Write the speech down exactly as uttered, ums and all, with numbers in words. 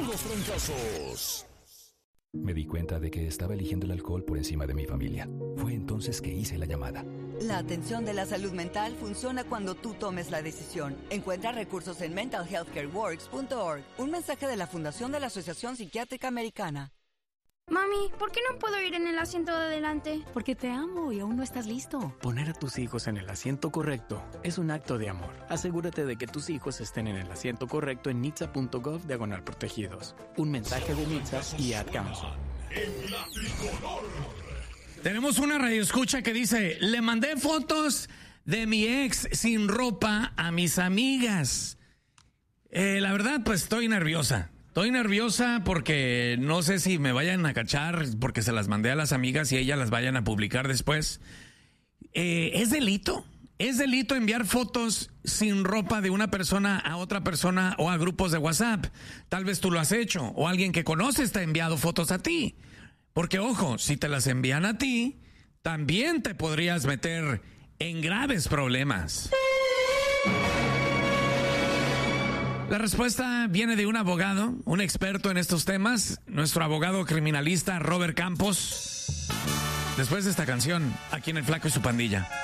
los trancazos. Me di cuenta de que estaba eligiendo el alcohol por encima de mi familia. Fue entonces que hice la llamada. La atención de la salud mental funciona cuando tú tomes la decisión. Encuentra recursos en mental health care works punto org. Un mensaje de la Fundación de la Asociación Psiquiátrica Americana. Mami, ¿por qué no puedo ir en el asiento de adelante? Porque te amo y aún no estás listo. Poner a tus hijos en el asiento correcto es un acto de amor. Asegúrate de que tus hijos estén en el asiento correcto en nitsa punto gov diagonal protegidos. Un mensaje de Nitsa y Ad Council. Tenemos una radioescucha que dice: le mandé fotos de mi ex sin ropa a mis amigas. Eh, la verdad, pues estoy nerviosa. Estoy nerviosa porque no sé si me vayan a cachar porque se las mandé a las amigas y ellas las vayan a publicar después. Eh, ¿Es delito? ¿Es delito enviar fotos sin ropa de una persona a otra persona o a grupos de WhatsApp? Tal vez tú lo has hecho o alguien que conoces te ha enviado fotos a ti. Porque, ojo, si te las envían a ti, también te podrías meter en graves problemas. La respuesta viene de un abogado, un experto en estos temas, nuestro abogado criminalista Robert Campos. Después de esta canción, aquí en El Flaco y su Pandilla.